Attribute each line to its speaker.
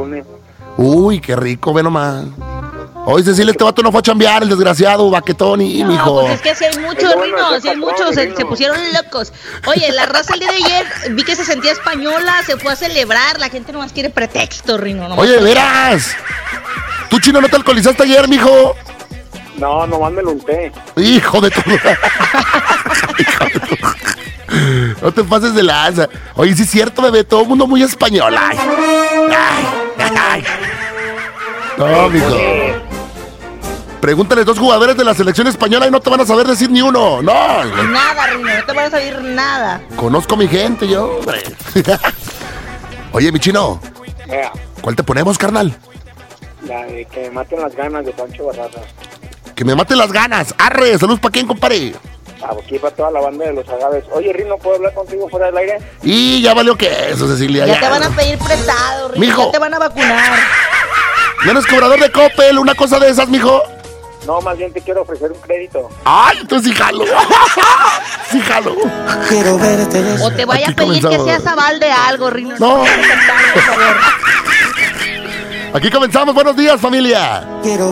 Speaker 1: lunes.
Speaker 2: Uy, qué rico, ve nomás. Oye, Cecilia, este vato no fue a chambear, el desgraciado, baquetón y mijo.
Speaker 3: Pues es que si hay muchos, Rino, si hay muchos, se pusieron locos. Oye, la raza el día de ayer, vi que se sentía española, se fue a celebrar, la gente nomás quiere pretexto, Rino.
Speaker 2: Oye, de veras. ¿Tú, chino, no te alcoholizaste ayer, mijo?
Speaker 1: No, nomás me lo unté.
Speaker 2: Hijo de tu... No te pases de lanza. Oye, sí es cierto, bebé, todo el mundo muy español. Ay. No, mijo. Pregúntale a 2 jugadores de la selección española y no te van a saber decir ni uno. No.
Speaker 3: Nada, Rino, no te van a saber nada.
Speaker 2: Conozco a mi gente, yo, hombre. Oye, mi chino, ¿cuál te ponemos, carnal?
Speaker 1: La de que me maten las ganas de Pancho Barraza.
Speaker 2: Que me maten las ganas. Arre, saludos para quién, compadre.
Speaker 1: Aquí para toda la banda de los agaves. Oye, Rino, ¿puedo hablar contigo fuera del aire?
Speaker 2: Y ya valió que eso, Cecilia.
Speaker 3: Ya te van a pedir prestado, Rino,
Speaker 2: mijo,
Speaker 3: ya te van a vacunar.
Speaker 2: ¿No eres cobrador de Coppel, una cosa de esas, mijo?
Speaker 1: No, más bien te quiero ofrecer un crédito.
Speaker 2: Ay, entonces sí jalo. Sí jalo.
Speaker 4: Quiero verte.
Speaker 3: O te vaya a pedir que seas aval de algo, Rino.
Speaker 2: No. Aquí comenzamos. Buenos días, familia.
Speaker 4: Quiero